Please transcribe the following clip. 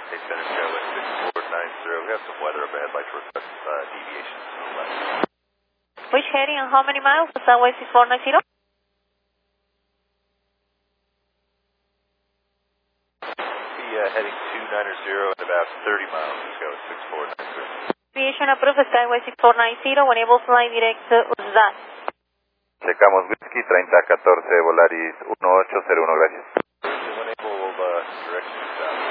Hey, Center Skyway 6490. We have some weather up ahead. I'd like to request deviation to the left. Which heading and how many miles? Skyway 6490. Heading 290 and about 30 miles. Skyway 6490. Deviation approved. Skyway 6490. Enable flight direct to Uzan. Checamos Whiskey 3014, Volaris 1801, gracias. Enable direction south.